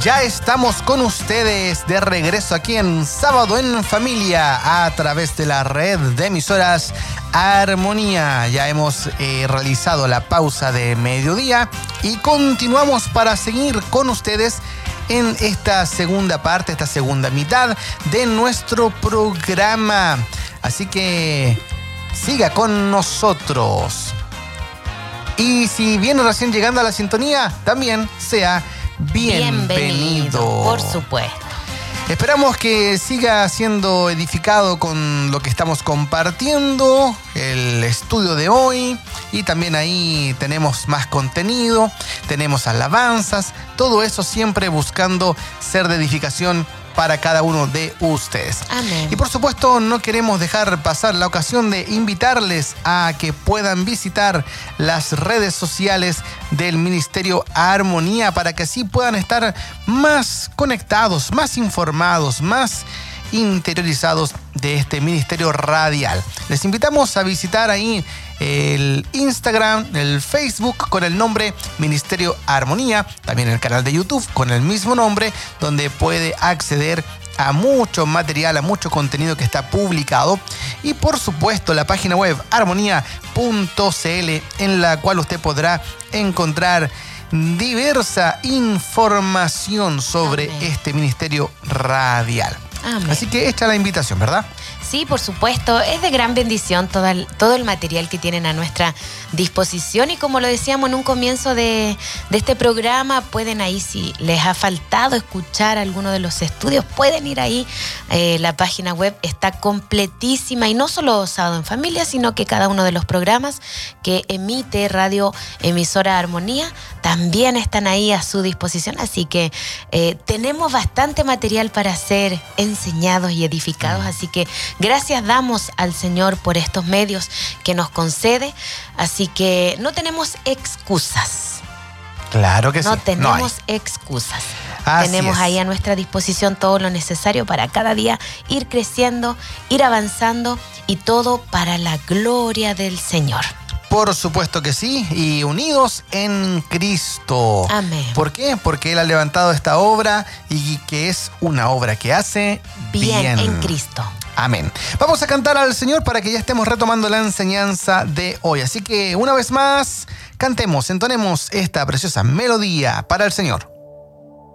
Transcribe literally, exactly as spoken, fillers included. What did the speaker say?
Ya estamos con ustedes de regreso aquí en Sábado en Familia a través de la red de emisoras Armonía. Ya hemos eh, realizado la pausa de mediodía y continuamos para seguir con ustedes en esta segunda parte, esta segunda mitad de nuestro programa. Así que siga con nosotros. Y si viene recién llegando a la sintonía, también sea bienvenido. Bienvenido, por supuesto. Esperamos que siga siendo edificado con lo que estamos compartiendo, el estudio de hoy, y también ahí tenemos más contenido, tenemos alabanzas, todo eso siempre buscando ser de edificación para cada uno de ustedes. Amén. Y por supuesto no queremos dejar pasar la ocasión de invitarles a que puedan visitar las redes sociales del Ministerio Armonía para que así puedan estar más conectados, más informados, más interiorizados de este ministerio radial. Les invitamos a visitar ahí el Instagram, el Facebook con el nombre Ministerio Armonía, también el canal de YouTube con el mismo nombre, donde puede acceder a mucho material, a mucho contenido que está publicado, y por supuesto la página web armonía punto c l, en la cual usted podrá encontrar diversa información sobre Amén. Este ministerio radial. Amén. Así que esta es la invitación, ¿verdad? Sí, por supuesto, es de gran bendición todo el, todo el material que tienen a nuestra disposición, y como lo decíamos en un comienzo de, de este programa, pueden ahí, si les ha faltado escuchar alguno de los estudios, pueden ir ahí, eh, la página web está completísima, y no solo Sábado en Familia, sino que cada uno de los programas que emite Radio Emisora Armonía también están ahí a su disposición, así que eh, tenemos bastante material para ser enseñados y edificados, así que gracias damos al Señor por estos medios que nos concede, así que no tenemos excusas. Claro que no sí. Tenemos no excusas. Así tenemos es. ahí a nuestra disposición todo lo necesario para cada día ir creciendo, ir avanzando, y todo para la gloria del Señor. Por supuesto que sí, y unidos en Cristo. Amén. ¿Por qué? Porque Él ha levantado esta obra, y que es una obra que hace bien. Bien en Cristo. Amén. Vamos a cantar al Señor para que ya estemos retomando la enseñanza de hoy. Así que una vez más, cantemos, entonemos esta preciosa melodía para el Señor.